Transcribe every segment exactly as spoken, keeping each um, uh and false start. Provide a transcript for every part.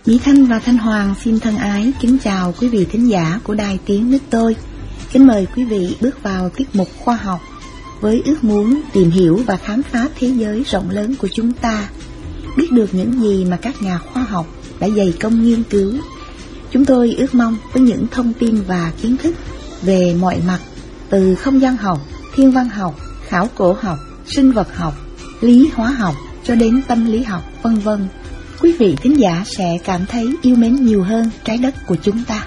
Mỹ Thanh và Thanh Hoàng xin thân ái kính chào quý vị thính giả của Đài Tiếng Nước Tôi. Kính mời quý vị bước vào tiết mục khoa học với ước muốn tìm hiểu và khám phá thế giới rộng lớn của chúng ta, biết được những gì mà các nhà khoa học đã dày công nghiên cứu. Chúng tôi ước mong với những thông tin và kiến thức về mọi mặt, từ không gian học, thiên văn học, khảo cổ học, sinh vật học, lý hóa học cho đến tâm lý học, vân vân, quý vị thính giả sẽ cảm thấy yêu mến nhiều hơn trái đất của chúng ta.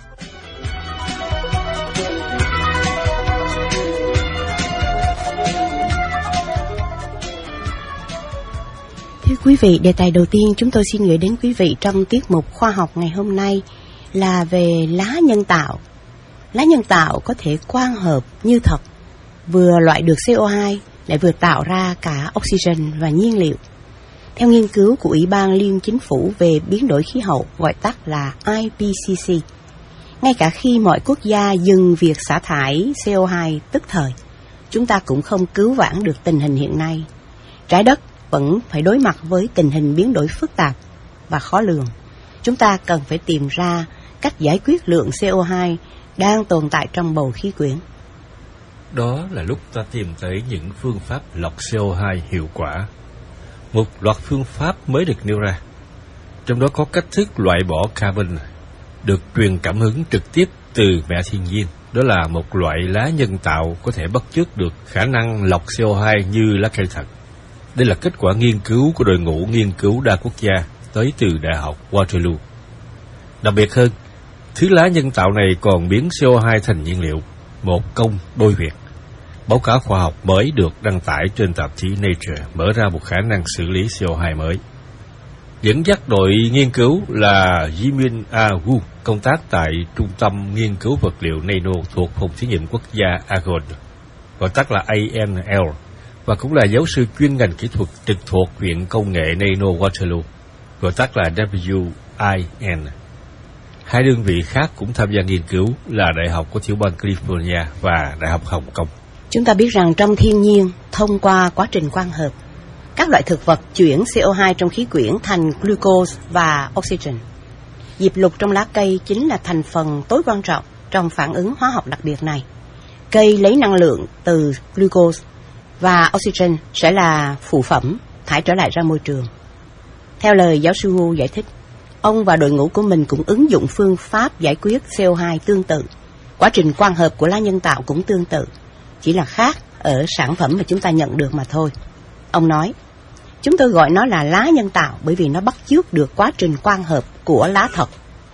Thưa quý vị, đề tài đầu tiên chúng tôi xin gửi đến quý vị trong tiết mục khoa học ngày hôm nay là về lá nhân tạo. Lá nhân tạo có thể quang hợp như thật, vừa loại được xê o hai lại vừa tạo ra cả oxygen và nhiên liệu. Theo nghiên cứu của Ủy ban Liên Chính phủ về biến đổi khí hậu, gọi tắt là I P C C, ngay cả khi mọi quốc gia dừng việc xả thải xê o hai tức thời, chúng ta cũng không cứu vãn được tình hình hiện nay. Trái đất vẫn phải đối mặt với tình hình biến đổi phức tạp và khó lường. Chúng ta cần phải tìm ra cách giải quyết lượng xê o hai đang tồn tại trong bầu khí quyển. Đó là lúc ta tìm tới những phương pháp lọc xê o hai hiệu quả. Một loạt phương pháp mới được nêu ra, trong đó có cách thức loại bỏ carbon, được truyền cảm hứng trực tiếp từ mẹ thiên nhiên. Đó là một loại lá nhân tạo có thể bắt chước được khả năng lọc xê o hai như lá cây thật. Đây là kết quả nghiên cứu của đội ngũ nghiên cứu đa quốc gia tới từ Đại học Waterloo. Đặc biệt hơn, thứ lá nhân tạo này còn biến xê o hai thành nhiên liệu, một công đôi việc. Báo cáo khoa học mới được đăng tải trên tạp chí Nature mở ra một khả năng xử lý xê o hai mới. Dẫn dắt đội nghiên cứu là Jimin A. Wu, công tác tại Trung tâm Nghiên cứu Vật liệu Nano thuộc Phòng Thí nghiệm Quốc gia Argonne, gọi tắt là A N L, và cũng là giáo sư chuyên ngành kỹ thuật trực thuộc Viện Công nghệ Nano Waterloo, gọi tắt là W I N. Hai đơn vị khác cũng tham gia nghiên cứu là Đại học của tiểu bang California và Đại học Hồng Kông. Chúng ta biết rằng trong thiên nhiên, thông qua quá trình quang hợp, các loại thực vật chuyển xê o hai trong khí quyển thành glucose và oxygen. Diệp lục trong lá cây chính là thành phần tối quan trọng trong phản ứng hóa học đặc biệt này. Cây lấy năng lượng từ glucose và oxygen sẽ là phụ phẩm thải trở lại ra môi trường. Theo lời giáo sư Wu giải thích, ông và đội ngũ của mình cũng ứng dụng phương pháp giải quyết xê o hai tương tự. Quá trình quang hợp của lá nhân tạo cũng tương tự, chỉ là khác ở sản phẩm mà chúng ta nhận được mà thôi. Ông nói, chúng tôi gọi nó là lá nhân tạo bởi vì nó bắt chước được quá trình quang hợp của lá thật.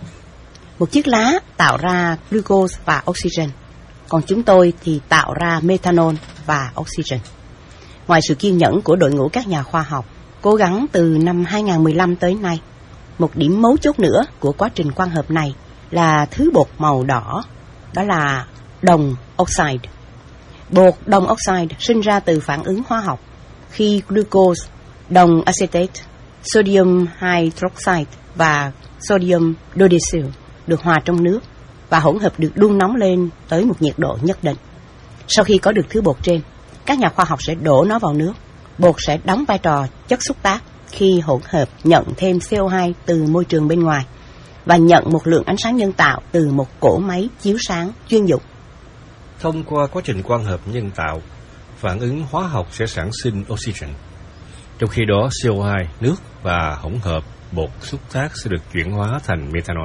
Một chiếc lá tạo ra glucose và oxygen, còn chúng tôi thì tạo ra methanol và oxygen. Ngoài sự kiên nhẫn của đội ngũ các nhà khoa học, cố gắng từ năm hai không một lăm tới nay, một điểm mấu chốt nữa của quá trình quang hợp này là thứ bột màu đỏ, đó là đồng oxide. Bột đồng oxide sinh ra từ phản ứng hóa học khi glucose, đồng acetate, sodium hydroxide và sodium dodecyl được hòa trong nước và hỗn hợp được đun nóng lên tới một nhiệt độ nhất định. Sau khi có được thứ bột trên, các nhà khoa học sẽ đổ nó vào nước. Bột sẽ đóng vai trò chất xúc tác khi hỗn hợp nhận thêm xê o hai từ môi trường bên ngoài và nhận một lượng ánh sáng nhân tạo từ một cỗ máy chiếu sáng chuyên dụng. Thông qua quá trình quang hợp nhân tạo, phản ứng hóa học sẽ sản sinh oxygen. Trong khi đó, xê o hai, nước và hỗn hợp bột xúc tác sẽ được chuyển hóa thành methanol.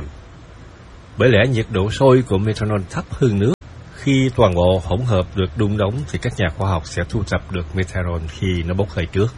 Bởi lẽ nhiệt độ sôi của methanol thấp hơn nước, khi toàn bộ hỗn hợp được đun nóng thì các nhà khoa học sẽ thu thập được methanol khi nó bốc hơi trước.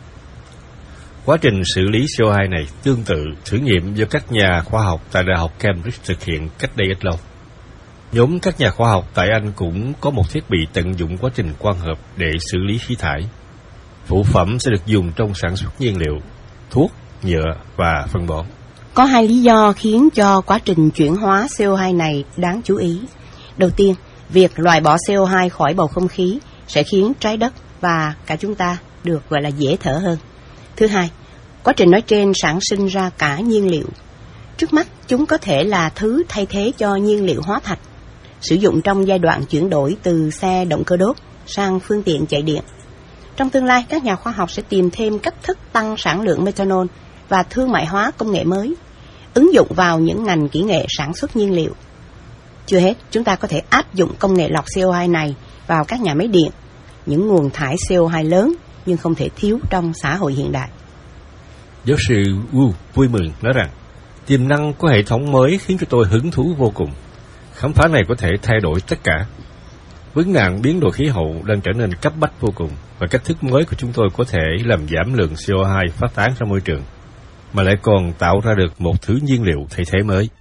Quá trình xử lý xê o hai này tương tự thử nghiệm do các nhà khoa học tại Đại học Cambridge thực hiện cách đây ít lâu. Nhóm các nhà khoa học tại Anh cũng có một thiết bị tận dụng quá trình quang hợp để xử lý khí thải. Phụ phẩm sẽ được dùng trong sản xuất nhiên liệu, thuốc, nhựa và phân bón. Có hai lý do khiến cho quá trình chuyển hóa xê o hai này đáng chú ý. Đầu tiên, việc loại bỏ xê o hai khỏi bầu không khí sẽ khiến trái đất và cả chúng ta được gọi là dễ thở hơn. Thứ hai, quá trình nói trên sản sinh ra cả nhiên liệu. Trước mắt, chúng có thể là thứ thay thế cho nhiên liệu hóa thạch, sử dụng trong giai đoạn chuyển đổi từ xe động cơ đốt sang phương tiện chạy điện. Trong tương lai, các nhà khoa học sẽ tìm thêm cách thức tăng sản lượng methanol và thương mại hóa công nghệ mới. ứng dụng vào những ngành kỹ nghệ sản xuất nhiên liệu. Chưa hết, chúng ta có thể áp dụng công nghệ lọc xê o hai này vào các nhà máy điện, những nguồn thải xê o hai lớn nhưng không thể thiếu trong xã hội hiện đại. Giáo sư Wu vui mừng nói rằng, tiềm năng của hệ thống mới khiến cho tôi hứng thú vô cùng. Khám phá này có thể thay đổi tất cả. Vấn nạn biến đổi khí hậu đang trở nên cấp bách vô cùng, và cách thức mới của chúng tôi có thể làm giảm lượng xê o hai phát tán ra môi trường, mà lại còn tạo ra được một thứ nhiên liệu thay thế mới.